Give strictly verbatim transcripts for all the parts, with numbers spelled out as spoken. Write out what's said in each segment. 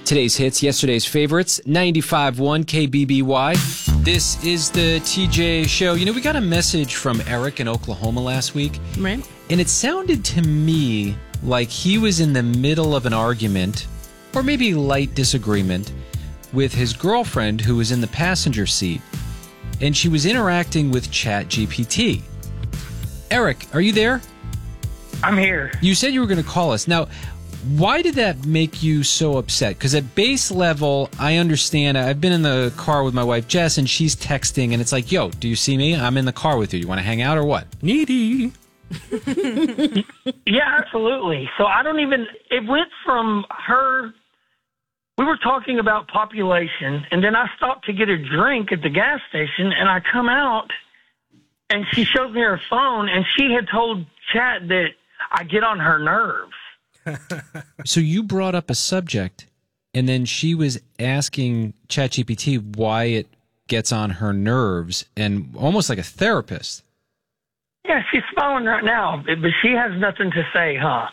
Today's hits, yesterday's favorites, ninety-five point one K B B Y. This is the T J Show. You know, we got a message from Eric in Oklahoma last week. Right. And it sounded to me like he was in the middle of an argument, or maybe light disagreement, with his girlfriend who was in the passenger seat. And she was interacting with ChatGPT. Eric, are you there? I'm here. You said you were going to call us. Now, why did that make you so upset? Because at base level, I understand. I've been in the car with my wife, Jess, and she's texting, and it's like, yo, do you see me? I'm in the car with you. You want to hang out or what? Needy. Yeah, absolutely. So I don't even, it went from her, we were talking about population, and then I stopped to get a drink at the gas station, and I come out, and she shows me her phone, and she had told Chat that I get on her nerves. So you brought up a subject, and then she was asking ChatGPT why it gets on her nerves, and almost like a therapist. Yeah, she's smiling right now, but she has nothing to say, huh?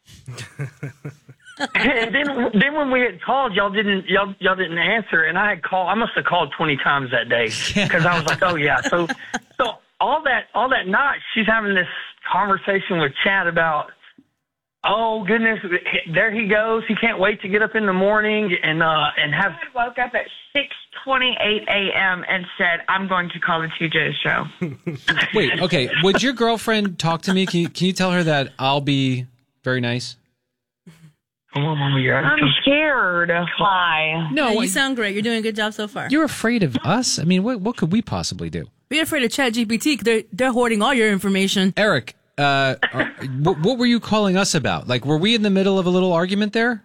And then, then when we had called, y'all didn't y'all y'all didn't answer, and I had called. I must have called twenty times that day because I was like, oh yeah. So, so all that all that night, she's having this conversation with Chad about, oh goodness, there he goes. He can't wait to get up in the morning and uh and have. I woke up at six twenty-eight a.m. and said, I'm going to call the T J Show. Wait, okay. Would your girlfriend talk to me? Can you, can you tell her that I'll be very nice? Come on, Mama, you're I'm scared. Hi. No, Yeah, you sound great. You're doing a good job so far. You're afraid of us? I mean, what what could we possibly do? Be afraid of ChatGPT. They're they're hoarding all your information. Eric, uh, are, what, what were you calling us about? Like, were we in the middle of a little argument there?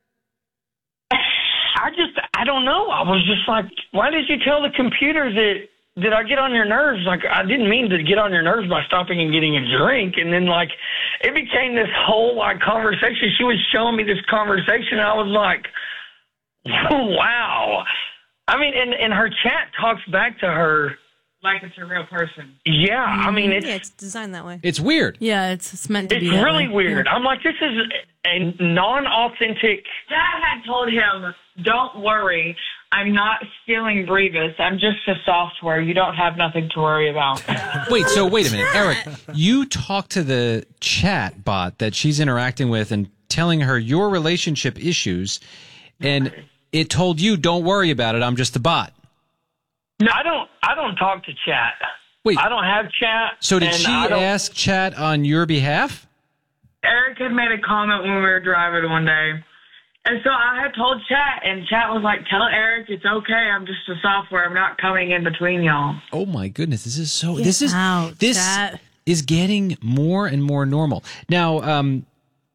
I just, I don't know. I was just like, why did you tell the computer that, did I get on your nerves? Like, I didn't mean to get on your nerves by stopping and getting a drink. And then, like, it became this whole, like, conversation. She was showing me this conversation. And I was like, wow. I mean, and, and her chat talks back to her. Like it's a real person. Yeah, I mean, it's, Yeah, it's designed that way. It's weird. Yeah, it's, it's meant to it's be. that really way. weird. Yeah. I'm like, this is a non-authentic. Dad had told him, don't worry, I'm not stealing Brevis. I'm just a software. You don't have nothing to worry about. Wait, so wait a minute. Eric, you talked to the chat bot that she's interacting with and telling her your relationship issues, and it told you, don't worry about it, I'm just a bot. No, I don't. I don't talk to chat. Wait. I don't have chat. So did and she I don't- ask chat on your behalf? Eric had made a comment when we were driving one day. And so I had told Chat, and Chat was like, tell Eric it's okay. I'm just a software. I'm not coming in between y'all. Oh my goodness, this is so. Get this is out, this chat. is getting more and more normal. Now, um,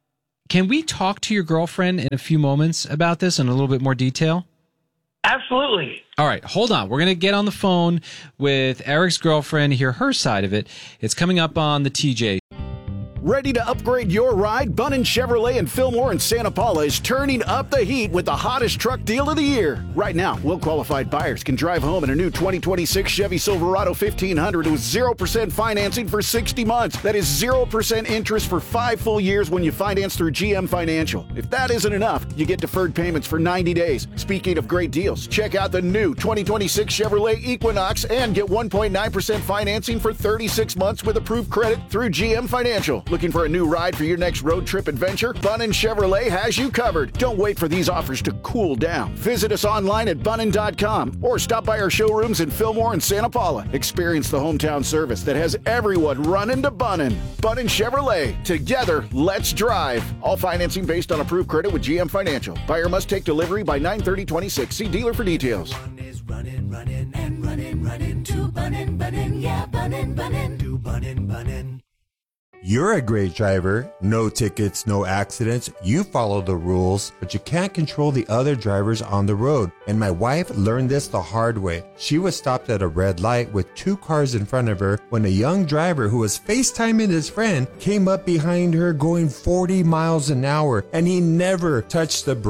can we talk to your girlfriend in a few moments about this in a little bit more detail? Absolutely. All right, hold on. We're going to get on the phone with Eric's girlfriend, hear her side of it. It's coming up on the T J. Ready to upgrade your ride? Bunnin Chevrolet in Fillmore and Santa Paula is turning up the heat with the hottest truck deal of the year. Right now, well-qualified buyers can drive home in a new twenty twenty-six Chevy Silverado fifteen hundred with zero percent financing for sixty months. That is zero percent interest for five full years when you finance through G M Financial. If that isn't enough, you get deferred payments for ninety days. Speaking of great deals, check out the new twenty twenty-six Chevrolet Equinox and get one point nine percent financing for thirty-six months with approved credit through G M Financial. Looking for a new ride for your next road trip adventure? Bunnin Chevrolet has you covered. Don't wait for these offers to cool down. Visit us online at bunnin dot com or stop by our showrooms in Fillmore and Santa Paula. Experience the hometown service that has everyone running to Bunnin. Bunnin Chevrolet. Together, let's drive. All financing based on approved credit with G M Financial. Buyer must take delivery by nine thirty twenty-six. See dealer for details. Is running, running, and running, running to Bunnin, Bunnin, yeah, Bunnin, Bunnin, to Bunnin, Bunnin. You're a great driver. No tickets, no accidents. You follow the rules, but you can't control the other drivers on the road. And my wife learned this the hard way. She was stopped at a red light with two cars in front of her when a young driver who was FaceTiming his friend came up behind her going forty miles an hour, and he never touched the brakes.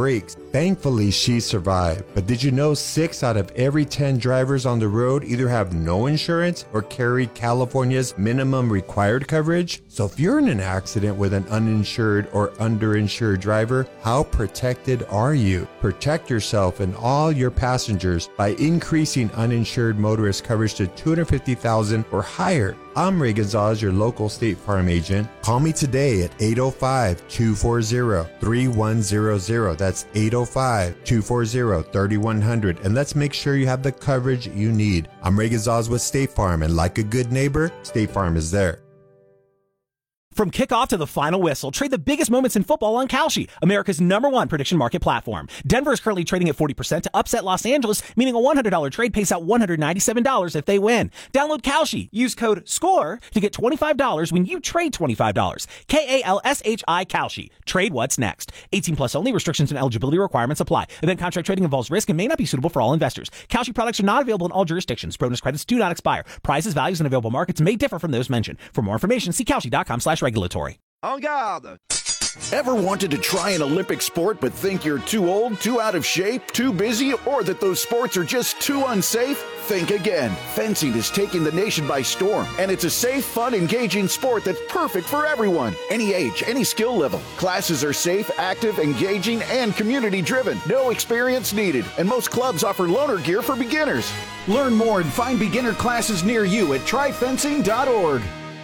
Thankfully, she survived. But did you know six out of every ten drivers on the road either have no insurance or carry California's minimum required coverage? So if you're in an accident with an uninsured or underinsured driver, how protected are you? Protect yourself and all your passengers by increasing uninsured motorist coverage to two hundred fifty thousand dollars or higher. I'm Ray Gonzalez, your local State Farm agent. Call me today at eight oh five, two four zero, three one zero zero. That's eight oh five, two four zero, three one zero zero. And let's make sure you have the coverage you need. I'm Ray Gonzalez with State Farm, and like a good neighbor, State Farm is there. From kickoff to the final whistle, trade the biggest moments in football on Kalshi, America's number one prediction market platform. Denver is currently trading at forty percent to upset Los Angeles, meaning a one hundred dollars trade pays out one hundred ninety-seven dollars if they win. Download Kalshi. Use code SCORE to get twenty-five dollars when you trade twenty-five dollars. K A L S H I Kalshi. Trade what's next. eighteen plus only. Restrictions and eligibility requirements apply. Event contract trading involves risk and may not be suitable for all investors. Kalshi products are not available in all jurisdictions. Bonus credits do not expire. Prices, values, and available markets may differ from those mentioned. For more information, see Kalshi.com slash regulatory. En garde! Ever wanted to try an Olympic sport but think you're too old, too out of shape, too busy, or that those sports are just too unsafe? Think again. Fencing is taking the nation by storm, and it's a safe, fun, engaging sport that's perfect for everyone. Any age, any skill level. Classes are safe, active, engaging, and community-driven. No experience needed, and most clubs offer loaner gear for beginners. Learn more and find beginner classes near you at try fencing dot org.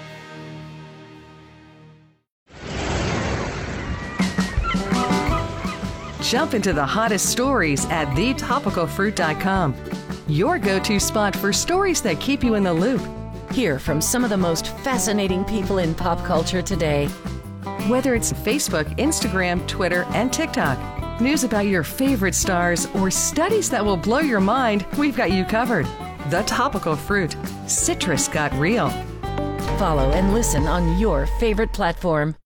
Jump into the hottest stories at the topical fruit dot com. Your go-to spot for stories that keep you in the loop. Hear from some of the most fascinating people in pop culture today. Whether it's Facebook, Instagram, Twitter, and TikTok, news about your favorite stars, or studies that will blow your mind, we've got you covered. The Topical Fruit. Citrus got real. Follow and listen on your favorite platform.